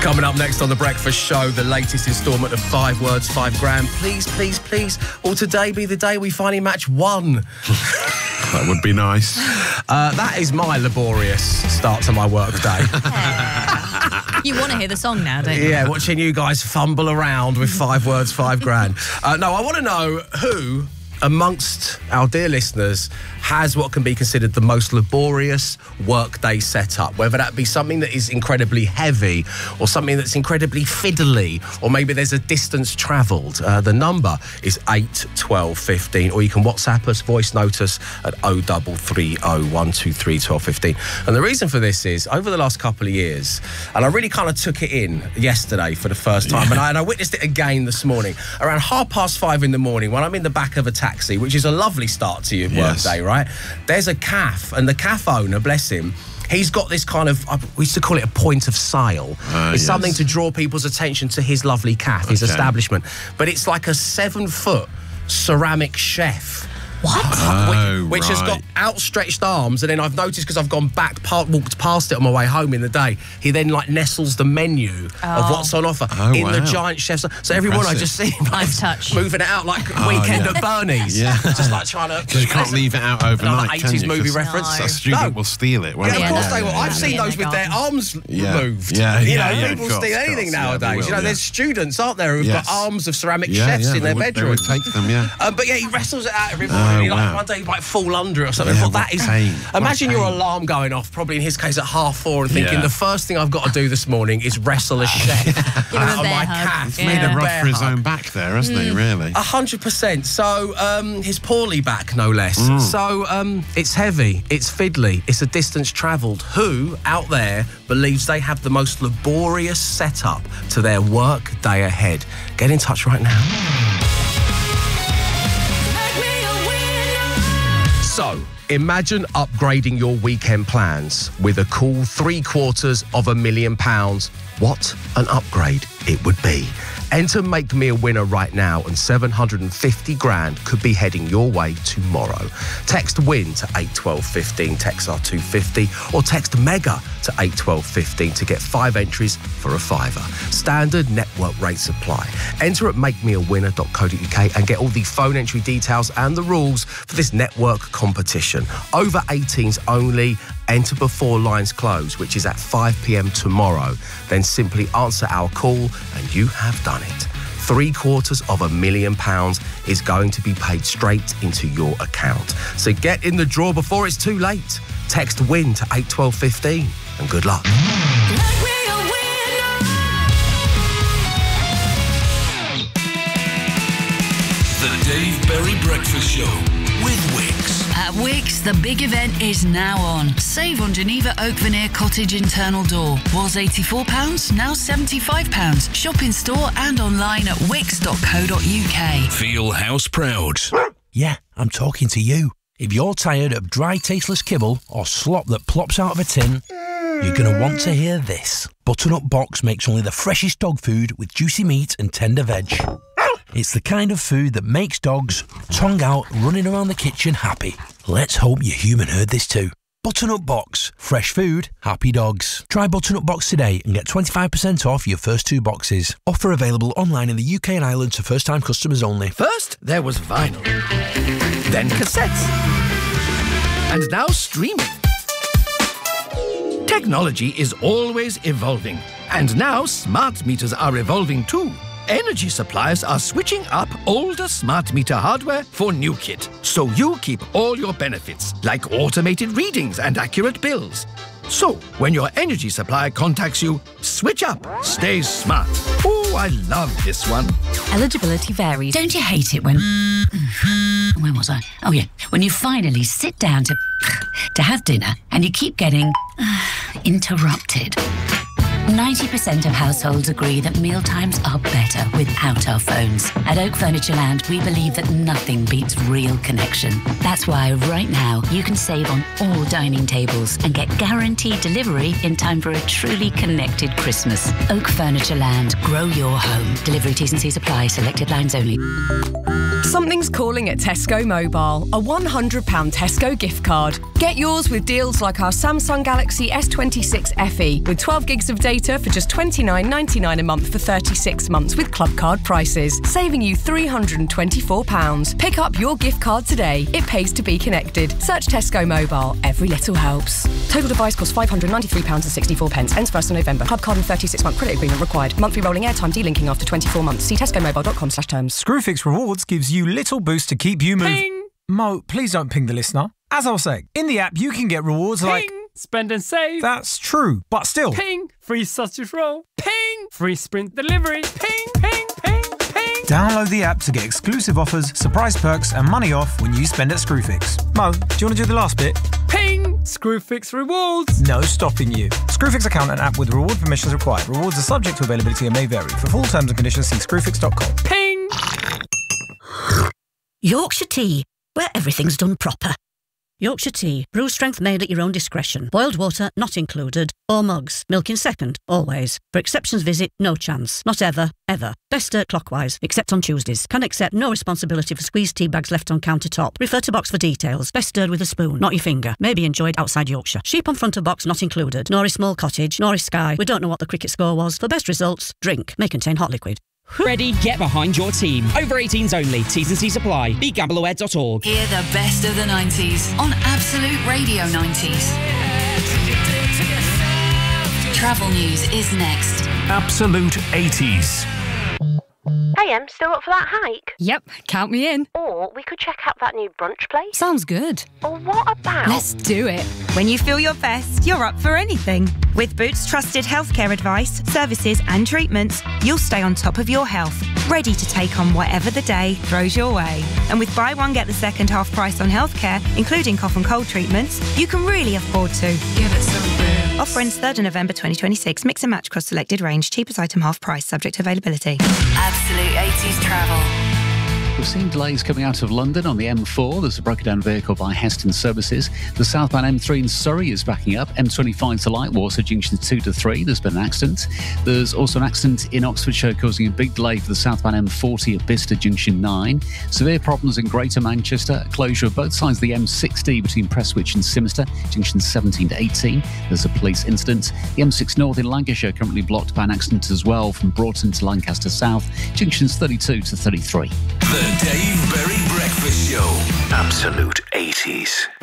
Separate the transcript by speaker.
Speaker 1: Coming up next on The Breakfast Show, the latest instalment of 5 Words, 5 Grand. Please, please, please, will today be the day we finally match one?
Speaker 2: That would be nice.
Speaker 1: That is my laborious start to my work day.
Speaker 3: You want to hear the song now, don't you?
Speaker 1: Yeah, watching you guys fumble around with 5 Words, 5 Grand. No, I want to know who amongst our dear listeners has what can be considered the most laborious workday setup, whether that be something that is incredibly heavy or something that's incredibly fiddly, or maybe there's a distance travelled. The number is 8 12 15, or you can WhatsApp us, voice note us at 0330 123 12 15. And the reason for this is, over the last couple of years, and I really kind of took it in yesterday for the first time, and I witnessed it again this morning, around 5:30 in the morning when I'm in the back of a taxi, which is a lovely start to your workday, right? There's a cafe, and the cafe owner, bless him, he's got this kind of, we used to call it a point of sale. It's something to draw people's attention to his lovely cafe, his establishment. But it's like a 7-foot ceramic chef.
Speaker 3: What?
Speaker 1: Which has got outstretched arms, and then I've noticed, because I've gone back, walked past it on my way home in the day, he then like nestles the menu of what's on offer in the giant chef's. So every morning I just see him like, moving it out like Weekend at Bernie's. Just like trying to...
Speaker 2: Because you can't leave it out overnight,
Speaker 1: can you? 80s movie reference.
Speaker 2: A student will steal it.
Speaker 1: Yeah, of course they will. I've seen those with their arms moved. You know, people steal anything nowadays. You know, there's students, aren't there, who've got arms of ceramic chefs in their bedroom.
Speaker 2: They would take them,
Speaker 1: but yeah, he wrestles it out every morning. Like one day you might fall under it or something. That is
Speaker 2: pain.
Speaker 1: Imagine your alarm going off, probably in his case at 4:30, and thinking the first thing I've got to do this morning is wrestle a chef out of my calf.
Speaker 2: He's made a rod for his own back there, hasn't he, really?
Speaker 1: 100%. So his poorly back, no less. So it's heavy, it's fiddly, it's a distance travelled. Who out there believes they have the most laborious setup to their work day ahead? Get in touch right now. So, imagine upgrading your weekend plans with a cool £750,000. What an upgrade it would be. Enter Make Me a Winner right now, and 750 grand could be heading your way tomorrow. Text WIN to 81215, text R250, or text MEGA to 81215 to get 5 entries for a £5. Standard network rates apply. Enter at makemeawinner.co.uk and get all the phone entry details and the rules for this network competition. Over 18s only. Enter before lines close, which is at 5 p.m. tomorrow. Then simply answer our call and you have done it. £750,000 is going to be paid straight into your account. So get in the draw before it's too late. Text WIN to 81215 and good luck.
Speaker 4: The Dave Berry Breakfast Show with Wickes.
Speaker 5: At Wickes, the big event is now on. Save on Geneva Oak Veneer Cottage internal door. Was £84, now £75. Shop in store and online at wickes.co.uk.
Speaker 4: Feel house proud.
Speaker 6: Yeah, I'm talking to you. If you're tired of dry, tasteless kibble or slop that plops out of a tin, you're going to want to hear this. Butternut Box makes only the freshest dog food with juicy meat and tender veg. It's the kind of food that makes dogs, tongue out, running around the kitchen happy. Let's hope your human heard this too. Butternut Box. Fresh food, happy dogs. Try Butternut Box today and get 25% off your first 2 boxes. Offer available online in the UK and Ireland to first-time customers only.
Speaker 7: First, there was vinyl. Then cassettes. And now streaming. Technology is always evolving. And now smart meters are evolving too. Energy suppliers are switching up older smart meter hardware for new kit, so you keep all your benefits, like automated readings and accurate bills. So, when your energy supplier contacts you, switch up, stay smart. Oh, I love this one.
Speaker 5: Eligibility varies. Don't you hate it when... Where was I? Oh, yeah. When you finally sit down to have dinner and you keep getting interrupted. 90% of households agree that mealtimes are better without our phones. At Oak Furniture Land, we believe that nothing beats real connection. That's why right now you can save on all dining tables and get guaranteed delivery in time for a truly connected Christmas. Oak Furniture Land. Grow your home. Delivery T's and C's apply. Selected lines only.
Speaker 8: Something's calling at Tesco Mobile. A £100 Tesco gift card. Get yours with deals like our Samsung Galaxy S26 FE with 12 gigs of data data for just $29.99 a month for 36 months with Club Card prices, saving you £324. Pick up your gift card today. It pays to be connected. Search Tesco Mobile. Every little helps. Total device costs £593.64. Ends 1st of November. Club Card and 36-month credit agreement required. Monthly rolling airtime delinking after 24 months. See tescomobile.com/terms.
Speaker 9: Screwfix Rewards gives you little boost to keep you moving.
Speaker 10: Ping!
Speaker 9: Mo, please don't ping the listener. As I was saying, in the app you can get rewards like...
Speaker 10: Ping! Spend and save.
Speaker 9: That's true, but still.
Speaker 10: Ping! Free sausage roll. Ping! Free sprint delivery. Ping, ping, ping, ping.
Speaker 9: Download the app to get exclusive offers, surprise perks and money off when you spend at Screwfix. Mo, do you want to do the last bit?
Speaker 10: Ping! Screwfix rewards.
Speaker 9: No stopping you. Screwfix account and app with reward permissions required. Rewards are subject to availability and may vary. For full terms and conditions, see screwfix.com.
Speaker 10: Ping!
Speaker 11: Yorkshire Tea, where everything's done proper. Yorkshire Tea, brew strength made at your own discretion. Boiled water not included. Or mugs. Milk in second, always. For exceptions visit, no chance. Not ever, ever. Best stirred clockwise, except on Tuesdays. Can accept no responsibility for squeezed tea bags left on countertop. Refer to box for details. Best stirred with a spoon, not your finger. May be enjoyed outside Yorkshire. Sheep on front of box not included. Nor is small cottage, nor is Sky. We don't know what the cricket score was. For best results, drink. May contain hot liquid.
Speaker 12: Ready, get behind your team. Over 18s only. T's and C's apply. BeGambleAware.org.
Speaker 13: Hear the best of the 90s on Absolute Radio 90s. Travel news is next.
Speaker 14: Absolute 80s.
Speaker 15: Hey, Em, still up for that hike?
Speaker 3: Yep, count me in.
Speaker 15: Or we could check out that new brunch place.
Speaker 3: Sounds good.
Speaker 15: Or what about...
Speaker 3: Let's do it.
Speaker 16: When you feel your best, you're up for anything. With Boots trusted healthcare advice, services and treatments, you'll stay on top of your health, ready to take on whatever the day throws your way. And with buy one, get the second half price on healthcare, including cough and cold treatments, you can really afford to.
Speaker 13: Give it some Boots.
Speaker 16: Offer ends 3rd of November 2026. Mix and match across selected range. Cheapest item half price, subject to availability.
Speaker 13: Absolute 80s travel.
Speaker 17: We've seen delays coming out of London on the M4. There's a broken down vehicle by Heston Services. The southbound M3 in Surrey is backing up. M25 to Lightwater, junction 2 to 3. There's been an accident. There's also an accident in Oxfordshire causing a big delay for the southbound M40 at Bicester, junction 9. Severe problems in Greater Manchester. Closure of both sides of the M60 between Prestwich and Simister, junction 17 to 18. There's a police incident. The M6 North in Lancashire currently blocked by an accident as well from Broughton to Lancaster South, junctions 32 to 33.
Speaker 4: The Dave Berry Breakfast Show.
Speaker 14: Absolute 80s.